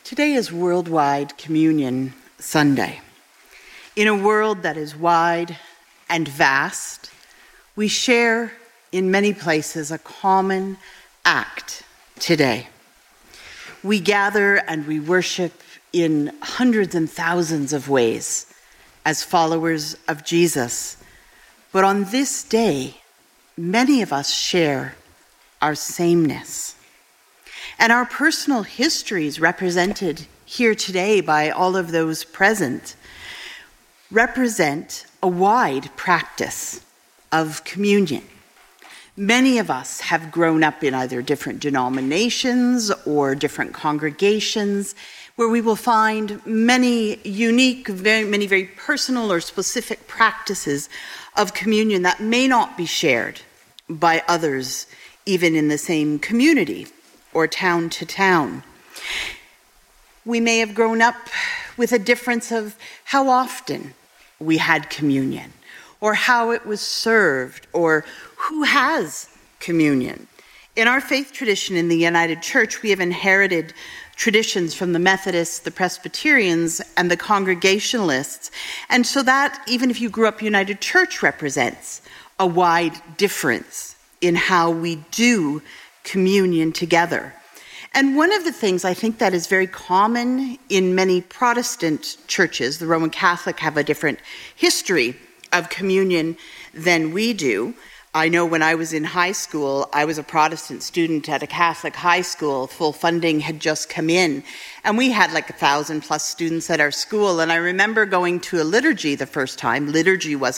Today is Worldwide Communion Sunday. In a world that is wide and vast, we share in many places a common act today. We gather and we worship in hundreds and thousands of ways as followers of Jesus. But on this day, many of us share our sameness. And our personal histories represented here today by all of those present represent a wide practice of communion. Many of us have grown up in either different denominations or different congregations where we will find many unique, many very personal or specific practices of communion that may not be shared by others, even in the same community or town to town. We may have grown up with a difference of how often we had communion, or how it was served, or who has communion. In our faith tradition in the United Church, we have inherited traditions from the Methodists, the Presbyterians, and the Congregationalists. And so that, even if you grew up United Church, represents a wide difference in how we do communion together. And one of the things I think that is very common in many Protestant churches, the Roman Catholic have a different history of communion than we do. I know when I was in high school, I was a Protestant student at a Catholic high school. Full funding had just come in, and we had like 1,000 plus students at our school. And I remember going to a liturgy the first time. Liturgy wasn't